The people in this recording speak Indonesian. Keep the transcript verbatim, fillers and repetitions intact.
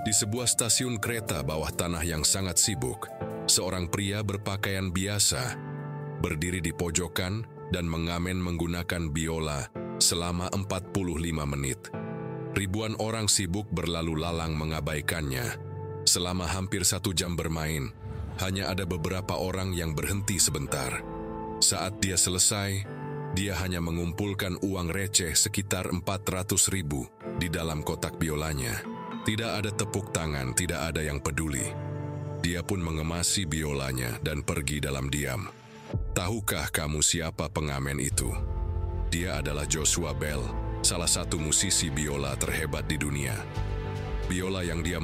Di sebuah stasiun kereta bawah tanah yang sangat sibuk, seorang pria berpakaian biasa berdiri di pojokan dan mengamen menggunakan biola selama empat puluh lima menit. Ribuan orang sibuk berlalu lalang mengabaikannya. Selama hampir satu jam bermain, hanya ada beberapa orang yang berhenti sebentar. Saat dia selesai, dia hanya mengumpulkan uang receh sekitar empat ratus ribu di dalam kotak biolanya. Tidak ada tepuk tangan, tidak ada yang peduli. Dia pun mengemasi biolanya dan pergi dalam diam. Tahukah kamu siapa pengamen itu? Dia adalah Joshua Bell, salah satu musisi biola terhebat di dunia. Biola yang dia